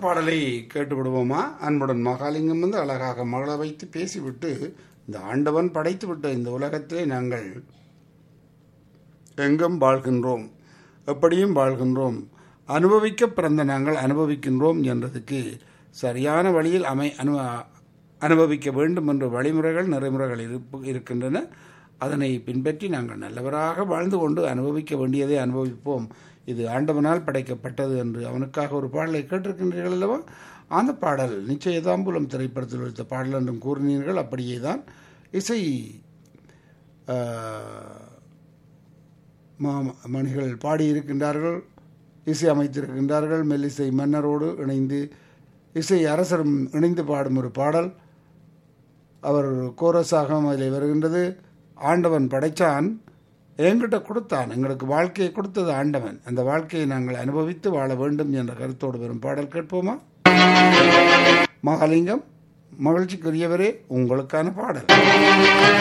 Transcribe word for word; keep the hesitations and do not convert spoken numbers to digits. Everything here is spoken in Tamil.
பாடலை கேட்டு விடுவோமா? அன்புடன் மகாலிங்கம் வந்து அழகாக மகள வைத்து பேசிவிட்டு, இந்த ஆண்டவன் படைத்து விட்ட இந்த உலகத்திலே நாங்கள் எங்கும் வாழ்கின்றோம், எப்படியும் வாழ்கின்றோம், அனுபவிக்க பிறந்த நாங்கள் அனுபவிக்கின்றோம் என்றதுக்கு சரியான வழியில் அமை அனு அனுபவிக்க வேண்டும் என்ற வழிமுறைகள் நெறிமுறைகள் இருப்பு இருக்கின்றன. அதனை பின்பற்றி நாங்கள் நல்லவராக வாழ்ந்து கொண்டு அனுபவிக்க வேண்டியதை அனுபவிப்போம். இது ஆண்டவனால் படைக்கப்பட்டது என்று அவனுக்காக ஒரு பாடலை கேட்டிருக்கின்றீர்கள் அல்லவா? அந்த பாடல் நிச்சயதாம்பூலம் திரைப்படத்தில் வைத்த பாடல் என்றும் கூறினீர்கள். அப்படியே தான் இசை மணிகள் பாடியிருக்கின்றார்கள், இசை அமைத்திருக்கின்றார்கள். மெல்லிசை மன்னரோடு இணைந்து இசை அரசரும் இணைந்து பாடும் ஒரு பாடல். அவர் கோரஸாக அதில் வருகின்றது. ஆண்டவன் படைத்தான், என்கிட்ட கொடுத்தான், எங்களுக்கு வாழ்க்கையை கொடுத்தது ஆண்டவன், அந்த வாழ்க்கையை நாங்கள் அனுபவித்து வாழ வேண்டும் என்ற கருத்தோடு வரும் பாடல் கேட்போமா? மகாலிங்கம், மகிழ்ச்சிக்குரியவரே, உங்களுக்கான பாடல்.